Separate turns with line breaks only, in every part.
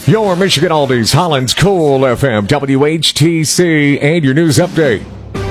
Your Michigan Oldies, Holland's Cool FM, WHTC, and your news update.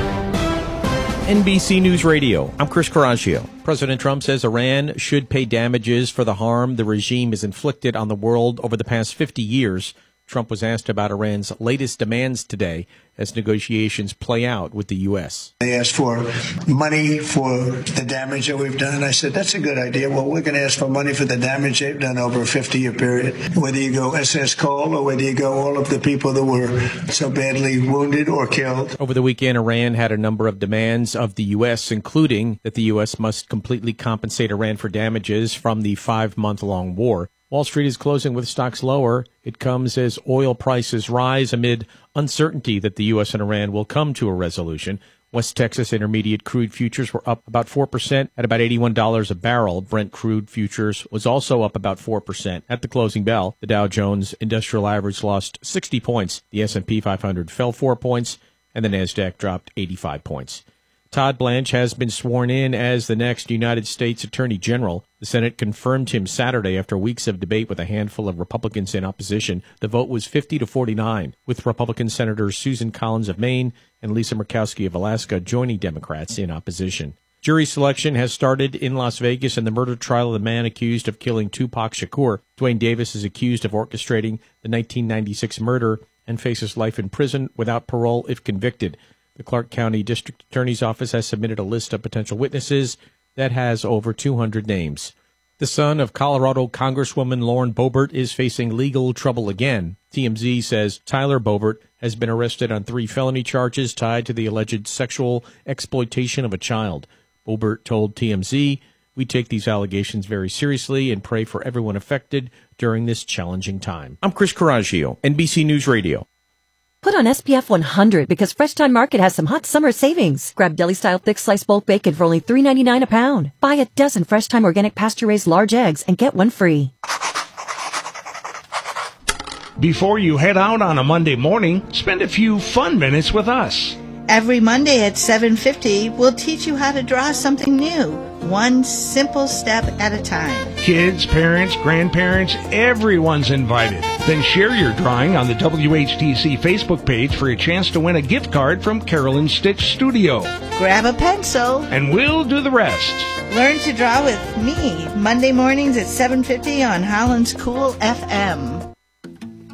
NBC News Radio. I'm Chris Coraggio. President Trump says Iran should pay damages for the harm the regime has inflicted on the world over the past 50 years. Trump was asked about Iran's latest demands today as negotiations play out with the U.S.
They asked for money for the damage that we've done. I said, that's a good idea. Well, we're going to ask for money for the damage they've done over a 50-year period. Whether you go SS Cole or whether you go all of the people that were so badly wounded or killed.
Over the weekend, Iran had a number of demands of the U.S., including that the U.S. must completely compensate Iran for damages from the 5-month-long war. Wall Street is closing with stocks lower. It comes as oil prices rise amid uncertainty that the U.S. and Iran will come to a resolution. West Texas Intermediate crude futures were up about 4% at about $81 a barrel. Brent crude futures was also up about 4%. At the closing bell, the Dow Jones Industrial Average lost 60 points. The S&P 500 fell 4 points, and the NASDAQ dropped 85 points. Todd Blanche has been sworn in as the next United States Attorney General. The Senate confirmed him Saturday after weeks of debate with a handful of Republicans in opposition. The vote was 50-49, with Republican Senators Susan Collins of Maine and Lisa Murkowski of Alaska joining Democrats in opposition. Jury selection has started in Las Vegas in the murder trial of the man accused of killing Tupac Shakur. Dwayne Davis is accused of orchestrating the 1996 murder and faces life in prison without parole if convicted. The Clark County District Attorney's Office has submitted a list of potential witnesses that has over 200 names. The son of Colorado Congresswoman Lauren Boebert is facing legal trouble again. TMZ says Tyler Boebert has been arrested on 3 felony charges tied to the alleged sexual exploitation of a child. Boebert told TMZ, "We take these allegations very seriously and pray for everyone affected during this challenging time." I'm Chris Coraggio, NBC News Radio.
Put on SPF 100 because Fresh Time Market has some hot summer savings. Grab deli-style thick slice bulk bacon for only $3.99 a pound. Buy a dozen Fresh Time organic pasture-raised large eggs and get one free.
Before you head out on a Monday morning, spend a few fun minutes with us.
Every Monday at 7:50, we'll teach you how to draw something new, one simple step at a time.
Kids, parents, grandparents, everyone's invited. Then share your drawing on the WHTC Facebook page for a chance to win a gift card from Carolyn Stitch Studio.
Grab a pencil.
And we'll do the rest.
Learn to draw with me, Monday mornings at 7:50 on Holland's Cool FM.